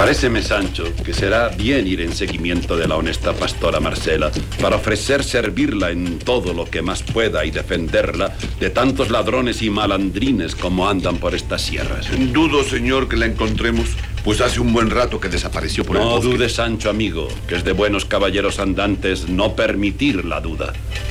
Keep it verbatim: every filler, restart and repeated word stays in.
Paréceme, Sancho, que será bien ir en seguimiento de la honesta pastora Marcela para ofrecer servirla en todo lo que más pueda y defenderla de tantos ladrones y malandrines como andan por estas sierras. Dudo, señor, que la encontremos, pues hace un buen rato que desapareció por el bosque. No dudes, Sancho, amigo, que es de buenos caballeros andantes no permitir la duda.